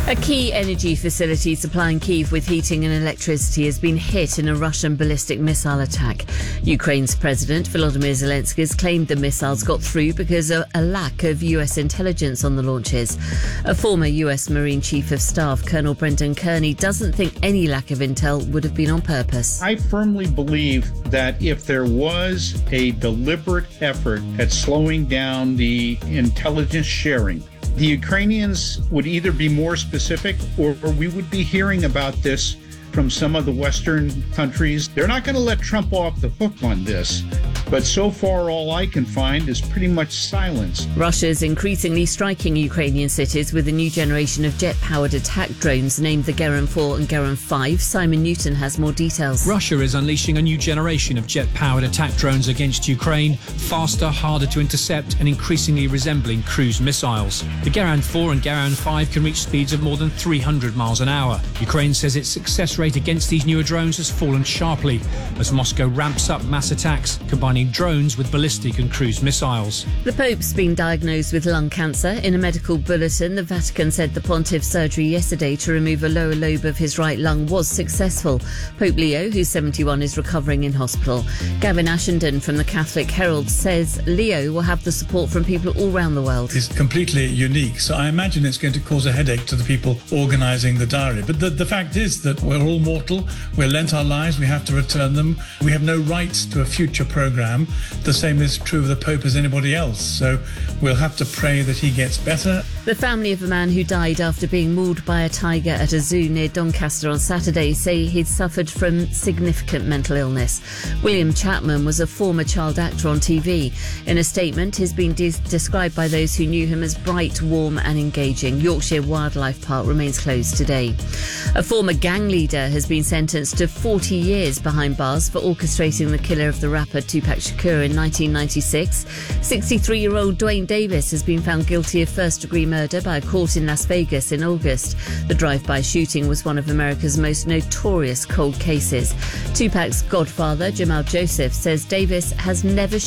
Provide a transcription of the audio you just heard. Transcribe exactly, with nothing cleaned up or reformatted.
A key energy facility supplying Kyiv with heating and electricity has been hit in a Russian ballistic missile attack. Ukraine's President Volodymyr Zelensky has claimed the missiles got through because of a lack of U S intelligence on the launches. A former U S Marine Chief of Staff, Colonel Brendan Kearney, doesn't think any lack of intel would have been on purpose. I firmly believe that if there was a deliberate effort at slowing down the intelligence sharing, the Ukrainians would either be more specific or, or we would be hearing about this from some of the Western countries. They're not going to let Trump off the hook on this. But so far, all I can find is pretty much silence. Russia's increasingly striking Ukrainian cities with a new generation of jet-powered attack drones named the Geran four and Geran five. Simon Newton has more details. Russia is unleashing a new generation of jet-powered attack drones against Ukraine, faster, harder to intercept and increasingly resembling cruise missiles. The Geran four and Geran five can reach speeds of more than three hundred miles an hour. Ukraine says its success rate against these newer drones has fallen sharply as Moscow ramps up mass attacks, combining drones with ballistic and cruise missiles. The Pope's been diagnosed with lung cancer. In a medical bulletin, the Vatican said the pontiff's surgery yesterday to remove a lower lobe of his right lung was successful. Pope Leo, who's seventy-one, is recovering in hospital. Gavin Ashenden from the Catholic Herald says Leo will have the support from people all around the world. It's completely unique, so I imagine it's going to cause a headache to the people organising the diary. But the, the fact is that we're all mortal, we're lent our lives, we have to return them. We have no rights to a future programme. The same is true of the Pope as anybody else, so we'll have to pray that he gets better. The family of a man who died after being mauled by a tiger at a zoo near Doncaster on Saturday say he'd suffered from significant mental illness. William Chapman was a former child actor on T V. In a statement, he's been de- described by those who knew him as bright, warm and engaging. Yorkshire Wildlife Park remains closed today. A former gang leader has been sentenced to forty years behind bars for orchestrating the killer of the rapper Tupac Shakur in nineteen ninety-six. sixty-three-year-old Dwayne Davis has been found guilty of first-degree murder by a court in Las Vegas in August. The drive-by shooting was one of America's most notorious cold cases. Tupac's godfather, Jamal Joseph, says Davis has never